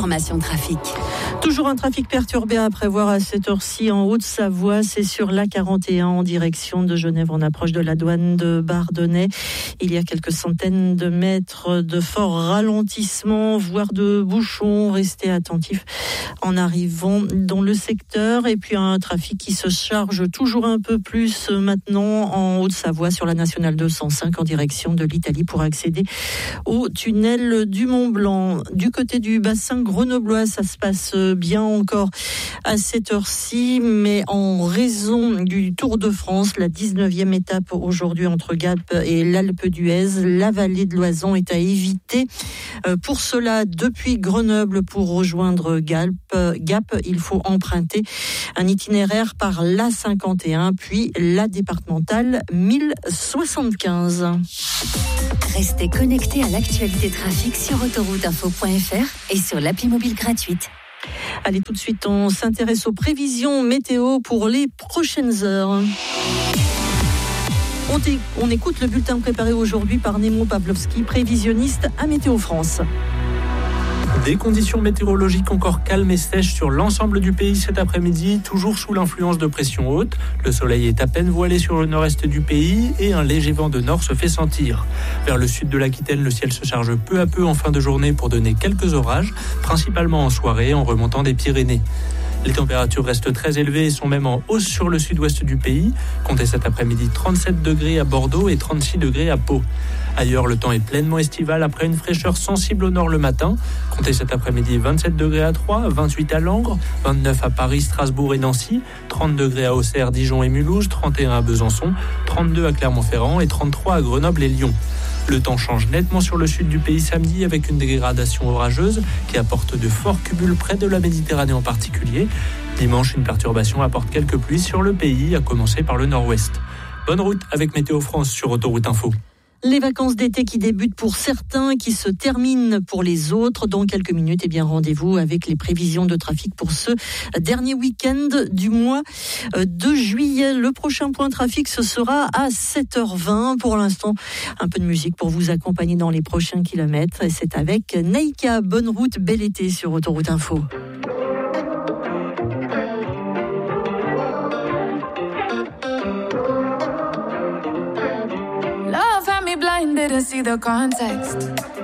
l'information trafic. Toujours un trafic perturbé à prévoir à cette heure-ci en Haute-Savoie. C'est sur l'A41 en direction de Genève. On approche de la douane de Bardonnay. Il y a quelques centaines de mètres de fort ralentissement, voire de bouchons. Restez attentifs en arrivant dans le secteur. Et puis un trafic qui se charge toujours un peu plus maintenant en Haute-Savoie sur la nationale 205 en direction de l'Italie pour accéder au tunnel du Mont-Blanc. Du côté du bassin grenoblois, ça se passe bien encore à cette heure-ci, mais en raison du Tour de France, la 19e étape aujourd'hui entre Gap et l'Alpe d'Huez, la vallée de l'Oison est à éviter. Pour cela, depuis Grenoble, pour rejoindre Gap, il faut emprunter un itinéraire par l'A51, puis la départementale 1075. Restez connectés à l'actualité trafic sur autorouteinfo.fr et sur l'appli mobile gratuite. Allez, tout de suite, on s'intéresse aux prévisions météo pour les prochaines heures. On écoute le bulletin préparé aujourd'hui par Nemo Pavlovski, prévisionniste à Météo France. Des conditions météorologiques encore calmes et sèches sur l'ensemble du pays cet après-midi, toujours sous l'influence de pression haute. Le soleil est à peine voilé sur le nord-est du pays et un léger vent de nord se fait sentir. Vers le sud de l'Aquitaine, le ciel se charge peu à peu en fin de journée pour donner quelques orages, principalement en soirée en remontant des Pyrénées. Les températures restent très élevées et sont même en hausse sur le sud-ouest du pays. Comptez cet après-midi 37 degrés à Bordeaux et 36 degrés à Pau. Ailleurs, le temps est pleinement estival après une fraîcheur sensible au nord le matin. Comptez cet après-midi 27 degrés à Troyes, 28 à Langres, 29 à Paris, Strasbourg et Nancy, 30 degrés à Auxerre, Dijon et Mulhouse, 31 à Besançon, 32 à Clermont-Ferrand et 33 à Grenoble et Lyon. Le temps change nettement sur le sud du pays samedi avec une dégradation orageuse qui apporte de forts cumuls près de la Méditerranée en particulier. Dimanche, une perturbation apporte quelques pluies sur le pays, à commencer par le nord-ouest. Bonne route avec Météo France sur Autoroute Info. Les vacances d'été qui débutent pour certains, qui se terminent pour les autres. Dans quelques minutes, rendez-vous avec les prévisions de trafic pour ce dernier week-end du mois de juillet. Le prochain point trafic, ce sera à 7h20. Pour l'instant, un peu de musique pour vous accompagner dans les prochains kilomètres. Et c'est avec Naïka. Bonne route, bel été sur Autoroute Info. Blind, didn't see the context.